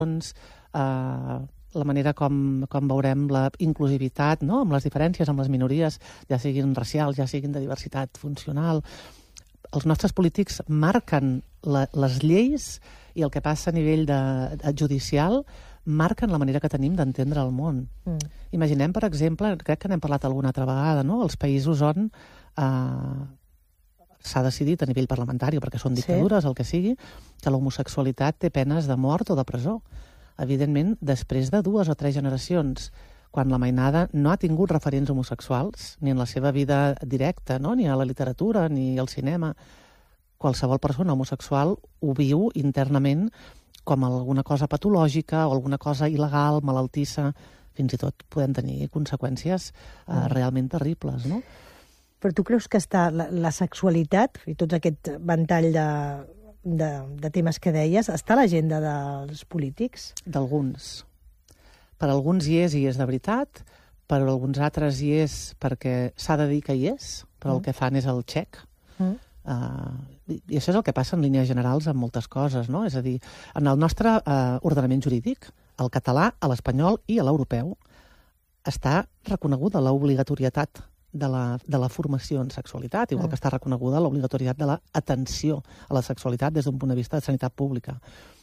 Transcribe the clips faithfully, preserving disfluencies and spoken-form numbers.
eh, la manera com, com veurem la inclusivitat, no?, amb les diferències, amb les minories, ja siguin racials, ja siguin de diversitat funcional. Els nostres polítics marquen la, les lleis i el que passa a nivell de, de judicial marquen la manera que tenim d'entendre el món. Mm. Imaginem, per exemple, crec que n'hem parlat alguna altra vegada, no?, els països on eh, s'ha decidit a nivell parlamentari, perquè són dictadures, sí, el que sigui, que l'homosexualitat té penes de mort o de presó. Evidentment, després de dues o tres generacions, quan la mainada no ha tingut referents homosexuals, ni en la seva vida directa, no?, ni a la literatura, ni al cinema, qualsevol persona homosexual ho viu internament com alguna cosa patològica o alguna cosa il·legal, malaltissa. Fins i tot podem tenir conseqüències eh, mm. realment terribles, no? Però tu creus que està la, la sexualitat i tot aquest ventall de, de, de temes que deies, està a l'agenda dels polítics? D'alguns. Per alguns hi és i és de veritat, per alguns altres hi és perquè s'ha de dir que hi és, però mm. el que fan és el xec. Mm. Uh, I això és el que passa en línies generals amb moltes coses, no? És a dir, en el nostre uh, ordenament jurídic, el català, l'espanyol i l'europeu, està reconeguda l'obligatorietat de la, de la formació en sexualitat, igual mm. que està reconeguda l'obligatorietat de l'atenció a la sexualitat des d'un punt de vista de sanitat pública.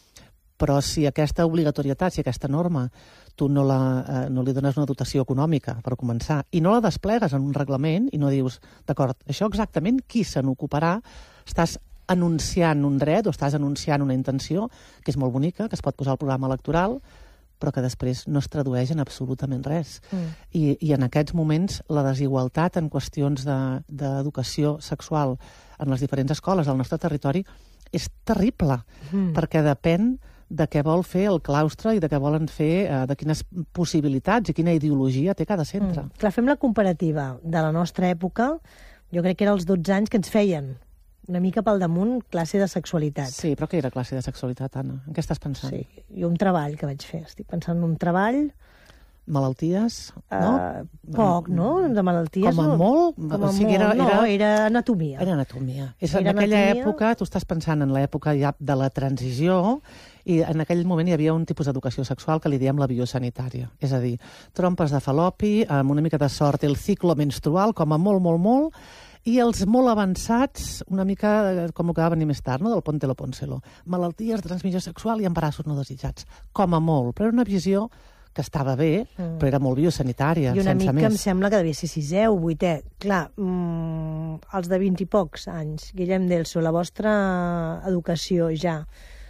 Però si aquesta obligatorietat, si aquesta norma, tu no, la, eh, no li dones una dotació econòmica, per començar, i no la desplegues en un reglament i no dius, d'acord, això exactament qui se n'ocuparà, estàs anunciant un dret o estàs anunciant una intenció, que és molt bonica, que es pot posar al programa electoral, però que després no es tradueix en absolutament res. Mm. I, I en aquests moments la desigualtat en qüestions d'educació de, sexual en les diferents escoles del nostre territori és terrible, mm. perquè depèn de què vol fer el claustre i de què volen fer, eh, de quines possibilitats i quina ideologia té cada centre. Mm. Clar, fem la comparativa de la nostra època, jo crec que era els dotze anys que ens feien una mica pel damunt classe de sexualitat. Sí, però què era classe de sexualitat, Anna? En què estàs pensant? Sí, i un treball que vaig fer. Estic pensant en un treball... Malalties, no? Uh, poc, no? De malalties. Com a no? molt? Com a o sigui, era, molt, no, era... era anatomia. Era anatomia. És era en aquella anatomia... època, tu estàs pensant en l'època ja de la transició, i en aquell moment hi havia un tipus d'educació sexual que li diem la biosanitària. És a dir, trompes de falopi, amb una mica de sort, el ciclo menstrual, com a molt, molt, molt, i els molt avançats, una mica com el que va venir més tard, no?, del Póntelo, Pónselo. Malalties de transmissió sexual i embarassos no desitjats. Com a molt, però era una visió que estava bé, mm. però era molt biosanitària, sense més. I una mica em sembla que devia ser sisè o vuitè. Clar, mmm, els de vint i pocs anys, Guillem Delso, la vostra educació ja,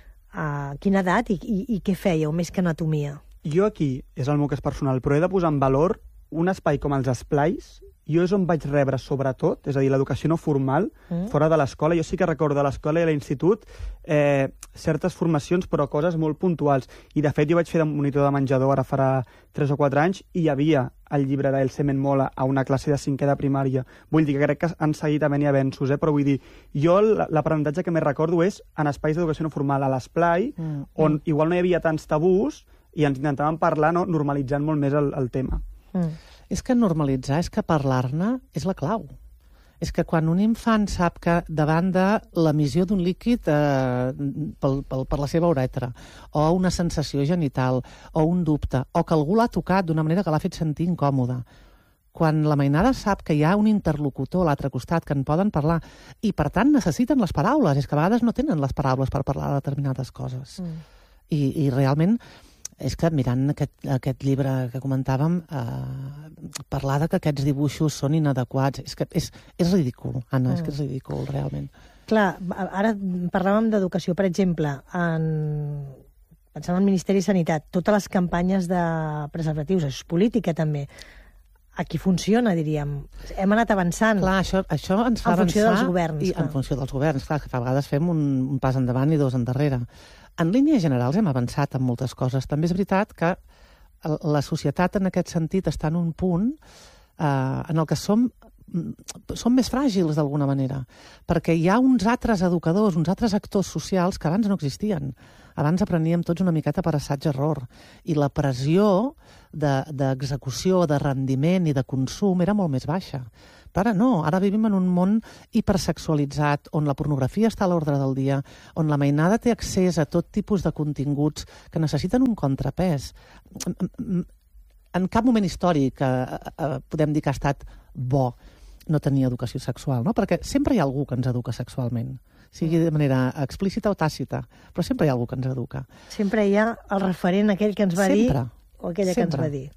a quina edat i, i, i què fèieu, més que anatomia? Jo aquí, és el meu cas personal, però he de posar en valor un espai com els esplais. Jo és on vaig rebre, sobretot, és a dir, l'educació no formal, mm. fora de l'escola. Jo sí que recordo de l'escola i de l'institut eh, certes formacions, però coses molt puntuals. I, de fet, jo vaig fer de monitor de menjador ara farà tres o quatre anys i hi havia el llibre d'El Semen Mola a una classe de cinquè de primària. Vull dir que crec que han seguit havent-hi avenços, eh? Però vull dir, jo l'aprenentatge que més recordo és en espais d'educació no formal, a l'esplai, mm. on igual no hi havia tants tabús i ens intentàvem parlar, no?, normalitzant molt més el, el tema. Mm. És que normalitzar, és que parlar-ne és la clau. És que quan un infant sap que davant de l'emissió d'un líquid eh, pel, pel, per la seva uretra, o una sensació genital, o un dubte, o que algú l'ha tocat d'una manera que l'ha fet sentir incòmode, quan la mainada sap que hi ha un interlocutor a l'altre costat que en poden parlar, i per tant necessiten les paraules, és que a vegades no tenen les paraules per parlar de determinades coses. Mm. I, I realment... És que mirant aquest, aquest llibre que comentàvem, eh, parlar de que aquests dibuixos són inadequats, és que és, és ridícul, Anna, mm. és que és ridícul, realment. Clar, ara parlàvem d'educació, per exemple, en... pensant en el Ministeri de Sanitat, totes les campanyes de preservatius, això és política també. Aquí funciona, diríem. Hem anat avançant. Clar, això, això ens fa avançar... En funció avançar, dels governs. I, en funció dels governs, clar, que a vegades fem un, un pas endavant i dos endarrere. En línies generals hem avançat en moltes coses. També és veritat que la societat en aquest sentit està en un punt eh, en el que som són més fràgils d'alguna manera, perquè hi ha uns altres educadors, uns altres actors socials que abans no existien. Abans apreníem tots una miqueta per assaig-error, i la pressió d'execució, de, de rendiment i de consum era molt més baixa. Però ara no, ara vivim en un món hipersexualitzat, on la pornografia està a l'ordre del dia, on la mainada té accés a tot tipus de continguts que necessiten un contrapès. En cap moment històric eh, eh, podem dir que ha estat bo no tenir educació sexual, no? Perquè sempre hi ha algú que ens educa sexualment, sigui de manera explícita o tàcita, però sempre hi ha algú que ens educa. Sempre hi ha el referent aquell que ens va sempre, dir o aquella sempre. que ens va dir.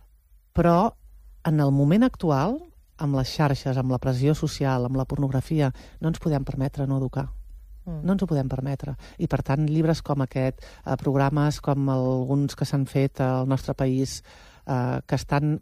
Però en el moment actual, amb les xarxes, amb la pressió social, amb la pornografia, no ens podem permetre no educar. Mm. No ens ho podem permetre. I, per tant, llibres com aquest, eh, programes com alguns que s'han fet al nostre país, eh, que estan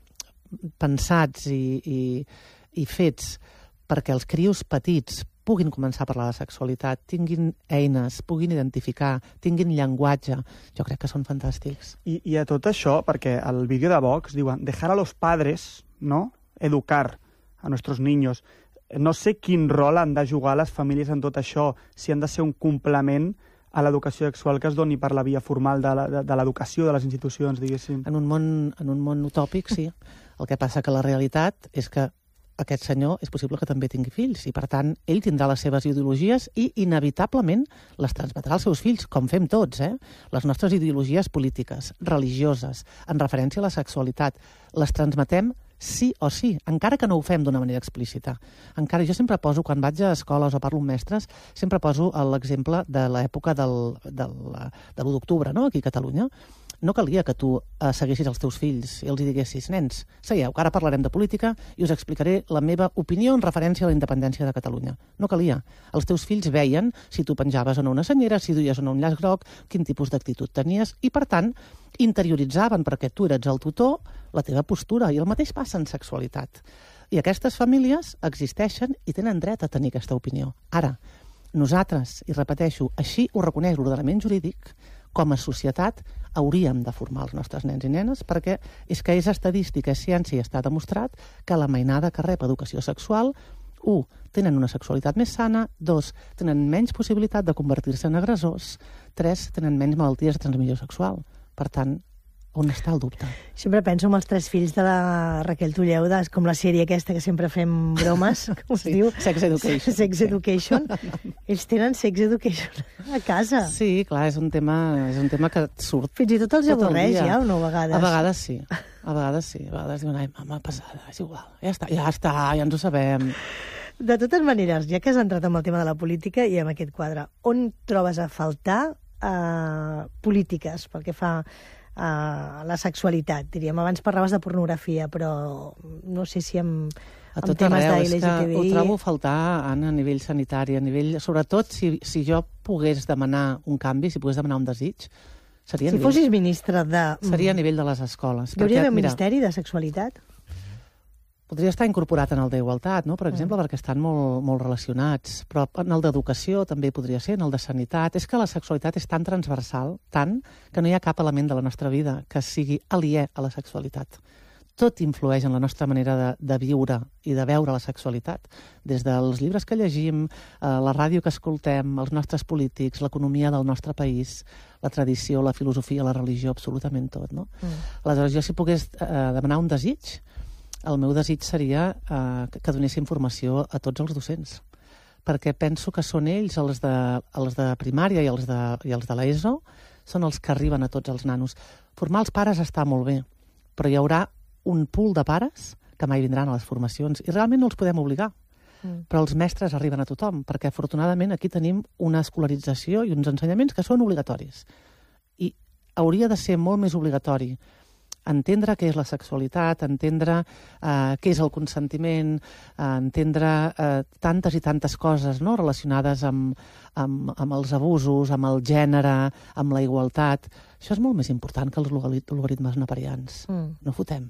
pensats i, i, i fets perquè els crios petits puguin començar a parlar de sexualitat, tinguin eines, puguin identificar, tinguin llenguatge, jo crec que són fantàstics. I, i a tot això, perquè al vídeo de Vox diuen dejar a los padres, ¿no?, educar a nuestros niños. No sé quin rol han de jugar les famílies en tot això, si han de ser un complement a l'educació sexual que es doni per la via formal de l'educació, de les institucions, diguéssim. En un món, en un món utòpic, sí. El que passa que la realitat és que aquest senyor és possible que també tingui fills i, per tant, ell tindrà les seves ideologies i, inevitablement, les transmetrà als seus fills, com fem tots, eh? Les nostres ideologies polítiques, religioses, en referència a la sexualitat, les transmetem sí o sí, encara que no ho fem d'una manera explícita. Encara, jo sempre poso, quan vaig a escoles o parlo amb mestres, sempre poso l'exemple de l'època del, del, de l'u d'octubre, no?, aquí a Catalunya. No calia que tu eh, seguissis els teus fills i els hi diguessis, nens, seieu, que ara parlarem de política i us explicaré la meva opinió en referència a la independència de Catalunya. No calia. Els teus fills veien si tu penjaves o no una senyera, si duies o no un llaç groc, quin tipus d'actitud tenies, i, per tant, interioritzaven, perquè tu eres el tutor, la teva postura, i el mateix passa en sexualitat. I aquestes famílies existeixen i tenen dret a tenir aquesta opinió. Ara, nosaltres, i repeteixo, així ho reconeix l'ordenament jurídic, com a societat hauríem de formar els nostres nens i nenes, perquè és que és estadística, és ciència i està demostrat que la mainada que rep educació sexual, u, tenen una sexualitat més sana, dos, tenen menys possibilitat de convertir-se en agressors, tres, tenen menys malalties de transmissió sexual. Per tant, on està el dubte? Sempre penso en els tres fills de la Raquel Tulleuda, és com la sèrie aquesta que sempre fem bromes, com es sí, diu? Sex Education. Sex Education. Ells tenen Sex Education a casa. Sí, clar, és un tema, és un tema que surt. Fins i tot els tot avorreix, el ja, o no, a vegades? A vegades sí. A vegades sí. A vegades diuen, ai, mama, passada, és igual. Ja està, ja està, ja ens ho sabem. De totes maneres, ja que has entrat amb el tema de la política i amb aquest quadre, on trobes a faltar eh, polítiques pel que fa a la sexualitat, diríem. Abans parlaves de pornografia, però no sé si amb, amb temes de L G T B I... Ho trobo a faltar, Anna, a nivell sanitari, a nivell... Sobretot, si, si jo pogués demanar un canvi, si pogués demanar un desig, seria... Si nivell, fossis ministre de... Seria a nivell de les escoles. Hi hauria d'haver un ministeri de sexualitat? Podria estar incorporat en el d'igualtat, no? Per exemple, mm. perquè estan molt, molt relacionats. Però en el d'educació també podria ser, en el de sanitat. És que la sexualitat és tan transversal, tant, que no hi ha cap element de la nostra vida que sigui aliè a la sexualitat. Tot influeix en la nostra manera de, de viure i de veure la sexualitat. Des dels llibres que llegim, eh, la ràdio que escoltem, els nostres polítics, l'economia del nostre país, la tradició, la filosofia, la religió, absolutament tot, no? Mm. Aleshores, jo si pogués eh, demanar un desig, el meu desig seria eh, que donés informació a tots els docents, perquè penso que són ells, els de, els de primària i els de, i els de l'ESO, són els que arriben a tots els nanos. Formar els pares està molt bé, però hi haurà un pool de pares que mai vindran a les formacions, i realment no els podem obligar. Mm. Però els mestres arriben a tothom, perquè afortunadament aquí tenim una escolarització i uns ensenyaments que són obligatoris. I hauria de ser molt més obligatori entendre què és la sexualitat, entendre eh, què és el consentiment, eh, entendre eh, tantes i tantes coses, no?, relacionades amb, amb, amb els abusos, amb el gènere, amb la igualtat. Això és molt més important que els logaritmes neperians. Mm. No fotem.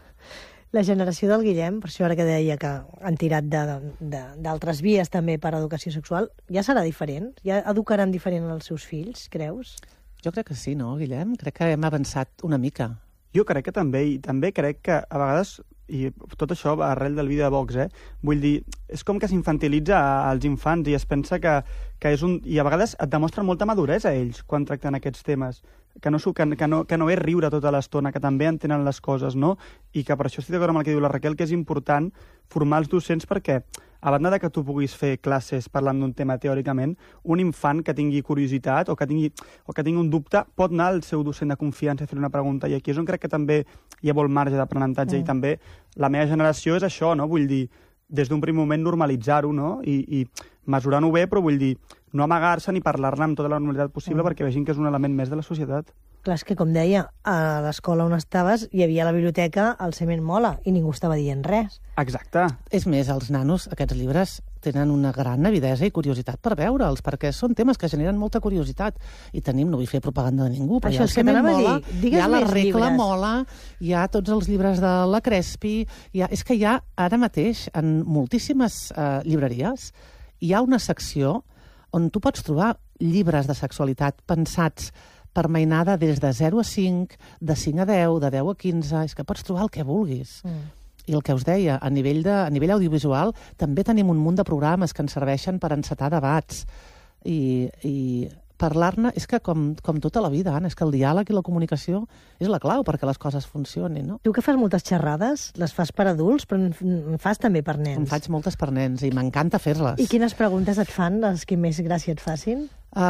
La generació del Guillem, per això ara que deia que han tirat d'altres vies també per a educació sexual, ja serà diferent? Ja educaran diferent els seus fills, creus? Jo crec que sí, no, Guillem? Crec que hem avançat una mica. Jo crec que també, i també crec que a vegades i tot això arrel del vídeo de Vox, eh? Vull dir, és com que s'infantilitza als infants i es pensa que, que és un... I a vegades et demostren molta maduresa a ells quan tracten aquests temes, que no, que, que no, que no és riure tota l'estona, que també entenen les coses, no? I que per això estic d'acord amb el que diu la Raquel, que és important formar els docents perquè, a banda de que tu puguis fer classes parlant d'un tema teòricament, un infant que tingui curiositat o que tingui, o que tingui un dubte pot anar al seu docent de confiança a fer una pregunta, i aquí és on crec que també hi ha molt marge d'aprenentatge, mm. i també la meva generació és això, no? Vull dir, des d'un primer moment normalitzar-ho, no? I, i mesurant-ho bé, però vull dir, no amagar-se ni parlar-ne amb tota la normalitat possible mm. perquè vegin que és un element més de la societat. Clar, és que, com deia, a l'escola on estaves hi havia a la biblioteca el Cement Mola i ningú estava dient res. Exacte. És més, els nanos, aquests llibres, tenen una gran avidesa i curiositat per veure'ls, perquè són temes que generen molta curiositat. I tenim, no vull fer propaganda de ningú, però això hi ha el Cement Mola, hi ha la Regla Mola, hi ha tots els llibres de la Crespi, hi ha... és que hi ha, ara mateix, en moltíssimes eh, llibreries, hi ha una secció on tu pots trobar llibres de sexualitat pensats per mainada des de zero a cinc, de cinc a deu, de deu a quinze, és que pots trobar el que vulguis. Mm. I el que us deia, a nivell, de, a nivell audiovisual també tenim un munt de programes que ens serveixen per encetar debats. I, i parlar-ne és que, com, com tota la vida, Anna, és que el diàleg i la comunicació és la clau perquè les coses funcionin, no? Tu que fas moltes xerrades, les fas per adults, però en fas també per nens. En faig moltes per nens i m'encanta fer-les. I quines preguntes et fan, les que més gràcia et facin?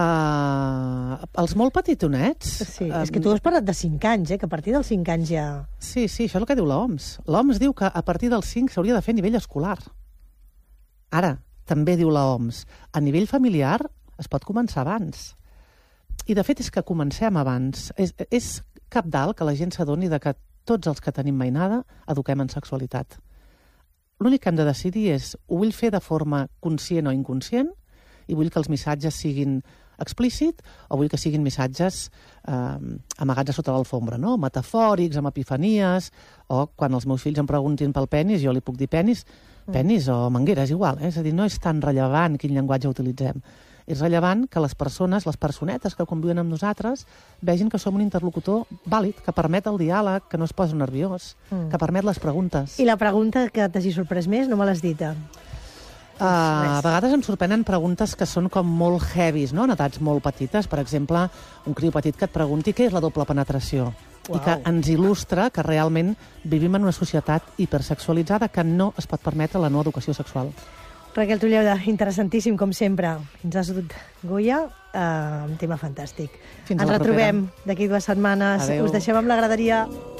Uh, els molt petitonets... Sí, uh, és que tu has parlat de cinc anys, eh? Que a partir dels cinc anys ja... Sí, sí, això és el que diu l'O M S. L'O M S diu que a partir dels cinc s'hauria de fer a nivell escolar. Ara, també diu l'O M S, a nivell familiar es pot començar abans. I de fet és que comencem abans. És, és cabdal que la gent s'adoni de que tots els que tenim mainada eduquem en sexualitat. L'únic que hem de decidir és, ho vull fer de forma conscient o inconscient, i vull que els missatges siguin explícit o vull que siguin missatges eh, amagats a sota l'alfombra, no? Metafòrics, amb epifanies, o quan els meus fills em preguntin pel penis, jo li puc dir penis, penis o manguera, és igual, eh? És a dir, no és tan rellevant quin llenguatge utilitzem. És rellevant que les persones, les personetes que conviuen amb nosaltres, vegin que som un interlocutor vàlid, que permet el diàleg, que no es posa nerviós, mm. que permet les preguntes. I la pregunta que t'hagi sorprès més no me l'has dita. Uh, a vegades em sorprenen preguntes que són com molt heavies, no? En edats molt petites. Per exemple, un criu petit que et pregunti què és la doble penetració. Uau. I que ens il·lustra que realment vivim en una societat hipersexualitzada que no es pot permetre la no educació sexual. Raquel Tulleda, interessantíssim, com sempre. Ens has dut Goya, uh, un tema fantàstic. Fins Ens a la retrobem d'aquí dues setmanes. Adeu. Us deixem amb la graderia.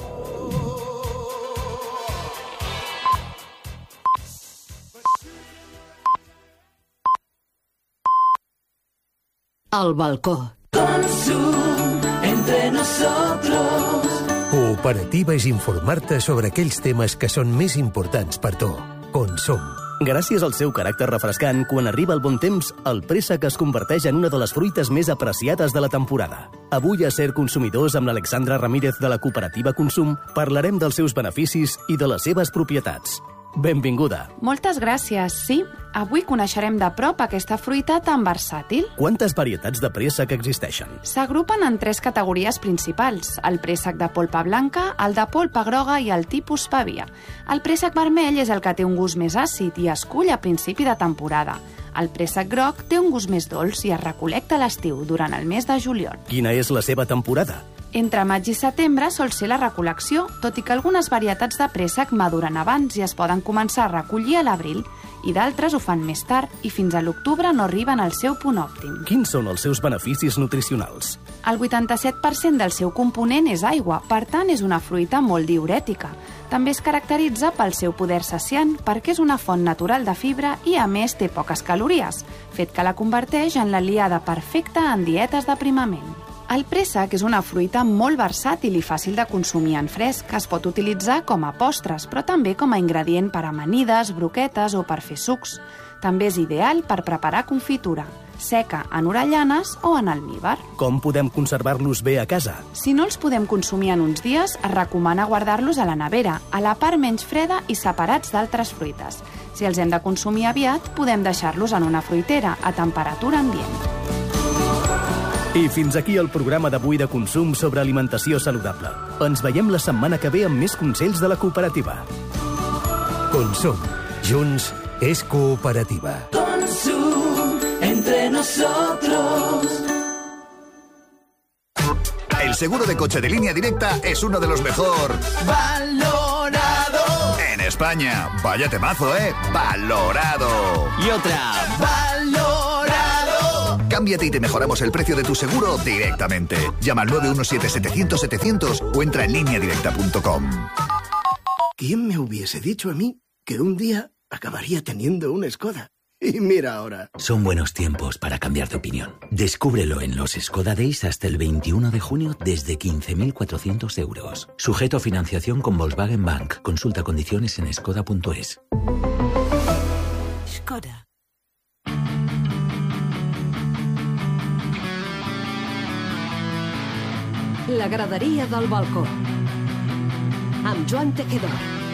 Al balcó. Consum entre nosotros. Cooperativa és informar-te sobre aquells temes que són més importants per tu. Consum. Gràcies al seu caràcter refrescant, quan arriba el bon temps, el préssec es converteix en una de les fruites més apreciades de la temporada. Avui a Ser Consumidors, amb l'Alexandra Ramírez de la Cooperativa Consum, parlarem dels seus beneficis i de les seves propietats. Benvinguda. Moltes gràcies, sí. Avui coneixerem de prop aquesta fruita tan versàtil. Quantes varietats de préssec existeixen? S'agrupen en tres categories principals: el préssec de polpa blanca, el de polpa groga i el tipus pavia. El préssec vermell és el que té un gust més àcid i es cull a principi de temporada. El préssec groc té un gust més dolç i es recol·lecta a l'estiu, durant el mes de juliol. Quina és la seva temporada? Entre maig i setembre sol ser la recol·lecció, tot i que algunes varietats de préssec maduren abans i es poden començar a recollir a l'abril, i d'altres ho fan més tard i fins a l'octubre no arriben al seu punt òptim. Quins són els seus beneficis nutricionals? El vuitanta-set per cent del seu component és aigua, per tant és una fruita molt diürètica. També es caracteritza pel seu poder saciant perquè és una font natural de fibra i a més té poques calories, fet que la converteix en l'aliada perfecta en dietes d'aprimament. El préssec és una fruita molt versàtil i fàcil de consumir en fresc, que es pot utilitzar com a postres, però també com a ingredient per a amanides, broquetes o per fer sucs. També és ideal per preparar confitura, seca en orellanes o en almívar. Com podem conservar-los bé a casa? Si no els podem consumir en uns dies, es recomana guardar-los a la nevera, a la part menys freda i separats d'altres fruites. Si els hem de consumir aviat, podem deixar-los en una fruitera a temperatura ambient. I fins aquí el programa d'avui de Consum sobre alimentació saludable. Ens veiem la setmana que ve amb més consells de la cooperativa. Consum. Junts és cooperativa. Consum, entre nosotros. El seguro de coche de Línea Directa es uno de los mejor valorado en España. Vaya temazo, ¿eh? Valorado. Y otra. Valorado. Cámbiate y te mejoramos el precio de tu seguro directamente. Llama al nueve uno siete, setecientos, setecientos o entra en línea directa punto com. ¿Quién me hubiese dicho a mí que un día acabaría teniendo una Skoda? Y mira ahora. Son buenos tiempos para cambiar de opinión. Descúbrelo en los Skoda Days hasta el veintiuno de junio desde quince mil cuatrocientos euros. Sujeto a financiación con Volkswagen Bank. Consulta condiciones en skoda punto es. Skoda. La graderia del balcó. Amb Joan Tejedor.